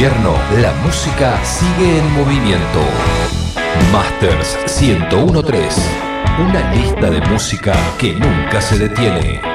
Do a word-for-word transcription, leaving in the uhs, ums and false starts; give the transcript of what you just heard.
invierno, la música sigue en movimiento. Masters ciento uno punto tres. Una lista de música que nunca se detiene.